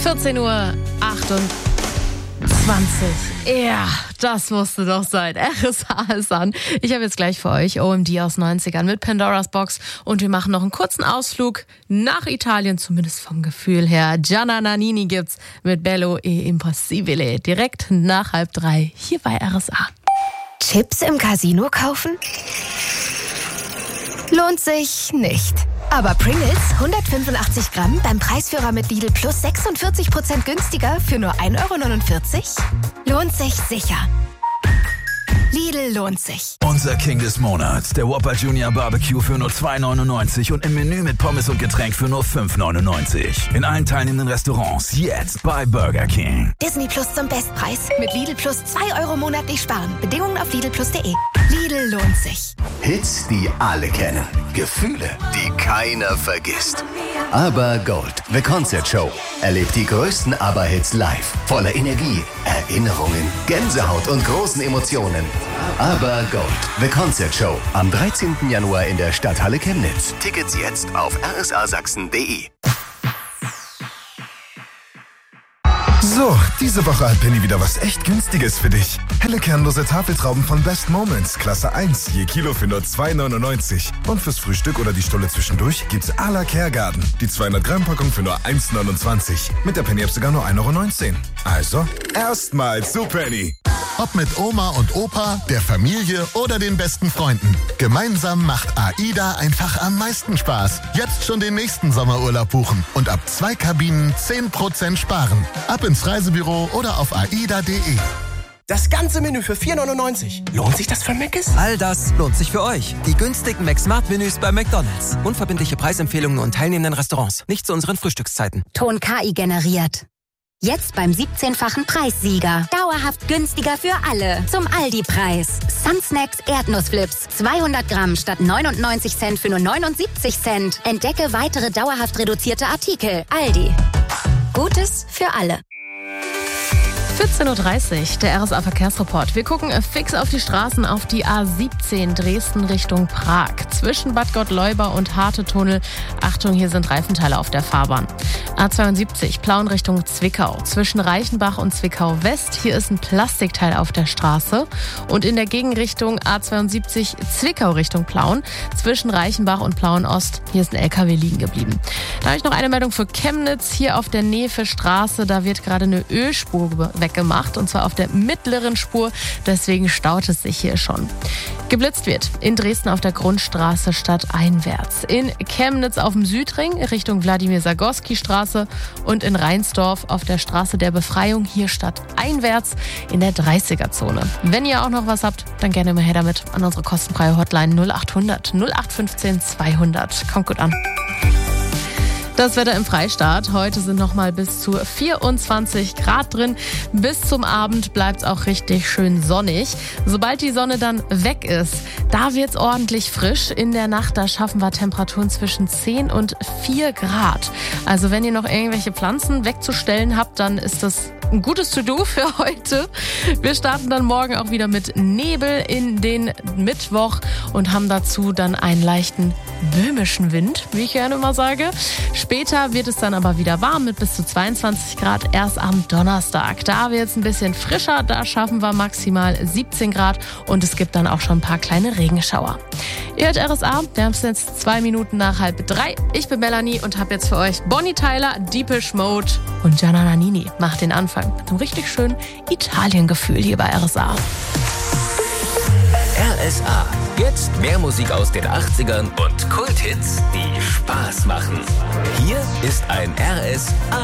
14:28 Uhr. Ja, das musste doch sein. RSA ist an. Ich habe jetzt gleich für euch OMD aus 90ern mit Pandora's Box und wir machen noch einen kurzen Ausflug nach Italien, zumindest vom Gefühl her. Gianna Nannini gibt's mit Bello e Impossibile direkt nach 2:30 hier bei RSA. Chips im Casino kaufen? Lohnt sich nicht. Aber Pringles 185 Gramm beim Preisführer mit Lidl Plus 46% günstiger für nur 1,49 €? Lohnt sich sicher. Lidl lohnt sich. Unser King des Monats, der Whopper Junior Barbecue für nur 2,99 € und im Menü mit Pommes und Getränk für nur 5,99 €. In allen teilnehmenden Restaurants jetzt bei Burger King. Disney Plus zum Bestpreis. Mit Lidl Plus 2 € monatlich sparen. Bedingungen auf lidlplus.de. Lidl lohnt sich. Hits, die alle kennen. Gefühle, die keiner vergisst. Aber Gold, The Concert Show. Erlebt die größten ABBA-Hits live. Voller Energie, Erinnerungen, Gänsehaut und großen Emotionen. Aber Gold, The Concert Show. Am 13. Januar in der Stadthalle Chemnitz. Tickets jetzt auf rsasachsen.de. So, diese Woche hat Penny wieder was echt Günstiges für dich. Helle kernlose Tafeltrauben von Best Moments, Klasse 1, je Kilo für nur 2,99 €. Und fürs Frühstück oder die Stulle zwischendurch gibt's à la Kergarten. Die 200 Gramm Packung für nur 1,29 €. Mit der Penny-App sogar nur 1,19 €. Also, erstmal zu Penny. Ob mit Oma und Opa, der Familie oder den besten Freunden. Gemeinsam macht AIDA einfach am meisten Spaß. Jetzt schon den nächsten Sommerurlaub buchen und ab 2 Kabinen 10% sparen. Ab ins Reisebüro oder auf aida.de. Das ganze Menü für 4,99 €. Lohnt sich das für Mc's? All das lohnt sich für euch. Die günstigen McSmart-Menüs bei McDonald's. Unverbindliche Preisempfehlungen und teilnehmenden Restaurants. Nicht zu unseren Frühstückszeiten. Ton KI generiert. Jetzt beim 17-fachen Preissieger. Dauerhaft günstiger für alle. Zum Aldi-Preis. Sunsnacks Erdnussflips. 200 Gramm statt 99 Cent für nur 79 Cent. Entdecke weitere dauerhaft reduzierte Artikel. Aldi. Gutes für alle. 14:30 Uhr, der RSA Verkehrsreport. Wir gucken fix auf die Straßen, auf die A17 Dresden Richtung Prag. Zwischen Bad Gottleuba und Hartetunnel. Achtung, hier sind Reifenteile auf der Fahrbahn. A72 Plauen Richtung Zwickau. Zwischen Reichenbach und Zwickau West. Hier ist ein Plastikteil auf der Straße. Und in der Gegenrichtung A72 Zwickau Richtung Plauen. Zwischen Reichenbach und Plauen Ost. Hier ist ein LKW liegen geblieben. Da habe ich noch eine Meldung für Chemnitz. Hier auf der Nefe-Straße, da wird gerade eine Ölspur weggemacht. Und zwar auf der mittleren Spur. Deswegen staut es sich hier schon. Geblitzt wird in Dresden auf der Grundstraße stadteinwärts. In Chemnitz auf dem Südring Richtung Wladimir-Sagorski-Straße und in Rheinsdorf auf der Straße der Befreiung hier stadteinwärts in der 30er-Zone. Wenn ihr auch noch was habt, dann gerne immer her damit an unsere kostenfreie Hotline 0800 0815 200. Kommt gut an. Das Wetter im Freistaat. Heute sind noch mal bis zu 24 Grad drin. Bis zum Abend bleibt es auch richtig schön sonnig. Sobald die Sonne dann weg ist, da wird es ordentlich frisch. In der Nacht, da schaffen wir Temperaturen zwischen 10 und 4 Grad. Also wenn ihr noch irgendwelche Pflanzen wegzustellen habt, dann ist das ein gutes To-Do für heute. Wir starten dann morgen auch wieder mit Nebel in den Mittwoch und haben dazu dann einen leichten böhmischen Wind, wie ich gerne immer sage. Später wird es dann aber wieder warm mit bis zu 22 Grad erst am Donnerstag. Da wird es ein bisschen frischer, da schaffen wir maximal 17 Grad und es gibt dann auch schon ein paar kleine Regenschauer. Ihr hört RSA, wir haben es jetzt 2 Minuten nach 2:30. Ich bin Melanie und habe jetzt für euch Bonnie Tyler, Deepish Mode und Gianna Nannini. Macht den Anfang mit einem richtig schönen Italien-Gefühl hier bei RSA. RSA. Jetzt mehr Musik aus den 80ern und Kulthits, die Spaß machen. Hier ist ein RSA.